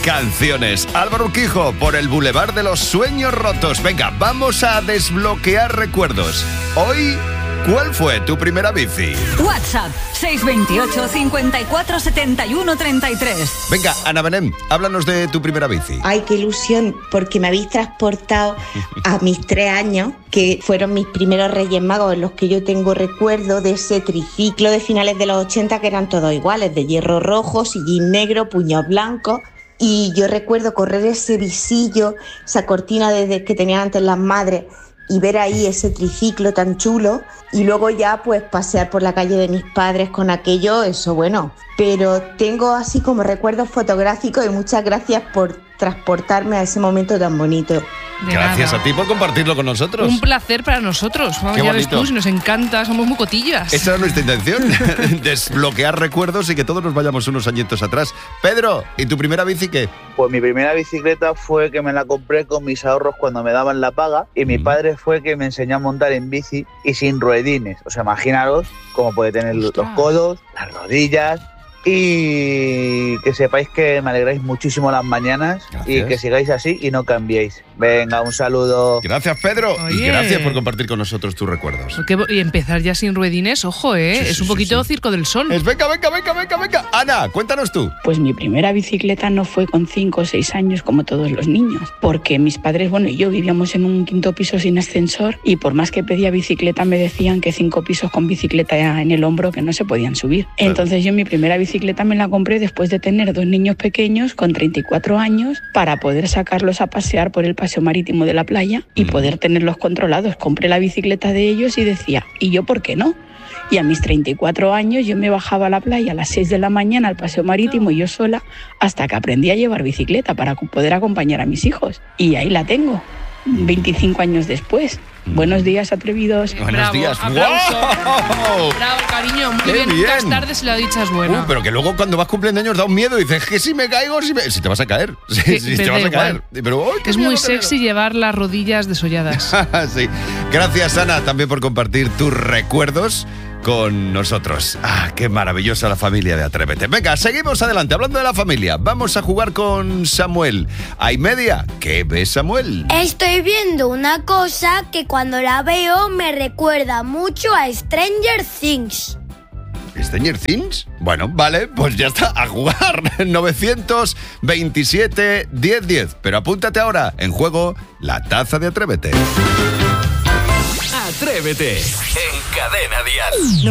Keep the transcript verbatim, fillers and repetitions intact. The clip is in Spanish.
canciones. Álvaro Urquijo, por el Boulevard de los Sueños Rotos. Venga, vamos a desbloquear recuerdos. Hoy, ¿cuál fue tu primera bici? WhatsApp seis dos ocho, cinco cuatro, siete uno tres tres. Venga, Ana Belén, háblanos de tu primera bici. Ay, qué ilusión, porque me habéis transportado a mis tres años, que fueron mis primeros Reyes Magos, en los que yo tengo recuerdo de ese triciclo de finales de los ochenta, que eran todos iguales, de hierro rojo, sillín negro, puños blancos. Y yo recuerdo correr ese visillo, esa cortina de, que tenían antes las madres, y ver ahí ese triciclo tan chulo, y luego ya pues pasear por la calle de mis padres con aquello, eso bueno. Pero tengo así como recuerdos fotográficos, y muchas gracias por transportarme a ese momento tan bonito. De Gracias nada. a ti por compartirlo con nosotros. Un placer para nosotros. Vamos, Qué ya ves bonito. tú, si nos encanta, somos muy cotillas. Esa era nuestra intención, desbloquear recuerdos y que todos nos vayamos unos añitos atrás. Pedro, ¿y tu primera bici qué? Pues mi primera bicicleta fue que me la compré con mis ahorros cuando me daban la paga, y mi Mm. padre fue que me enseñó a montar en bici y sin ruedines. O sea, imaginaros cómo puede tener los Ostras. codos, las rodillas, y que sepáis que me alegráis muchísimo las mañanas. Gracias. Y que sigáis así y no cambiéis. Venga, un saludo. Gracias, Pedro. Y Oye. gracias por compartir con nosotros tus recuerdos. Porque- y empezar ya sin ruedines, ojo, ¿eh? Sí, sí, es un sí, poquito sí. Circo del Sol. Es, venga, venga, venga, venga, venga. Ana, cuéntanos tú. Pues mi primera bicicleta no fue con cinco o seis años como todos los niños, porque mis padres, bueno, y yo vivíamos en un quinto piso sin ascensor, y por más que pedía bicicleta me decían que cinco pisos con bicicleta en el hombro que no se podían subir. Entonces yo mi primera bicicleta me la compré después de tener dos niños pequeños con treinta y cuatro años, para poder sacarlos a pasear por el paseo marítimo de la playa y Mm. poder tenerlos controlados. Compré la bicicleta de ellos y decía, ¿y yo por qué no? Y a mis treinta y cuatro años yo me bajaba a la playa a las seis de la mañana al paseo marítimo, yo sola, hasta que aprendí a llevar bicicleta para poder acompañar a mis hijos. Y ahí la tengo, veinticinco años después. Buenos días, atrevidos. Buenos Bravo, días. aplauso. ¡Wow! Bravo, cariño, muy ¡Qué bien. Nunca es bien! tarde si la dicha es buena. Uh, pero que luego cuando vas cumpliendo años da un miedo y dices que si me caigo, si, me... si te vas a caer. Si, Sí, si te pero vas da a caer. igual. Pero, ¡ay, qué Es miedo, muy qué miedo! sexy llevar las rodillas desolladas. Sí. Gracias, Ana, también por compartir tus recuerdos con nosotros. Ah, qué maravillosa la familia de Atrévete. Venga, seguimos adelante. Hablando de la familia, vamos a jugar con Samuel. ¿Hay media? ¿Qué ves, Samuel? Estoy viendo una cosa que cuando la veo me recuerda mucho a Stranger Things. ¿Stranger Things? Bueno, vale, pues ya está, a jugar. novecientos veintisiete, diez diez. Pero apúntate ahora, en juego, la taza de Atrévete. Atrévete en Cadena Dial.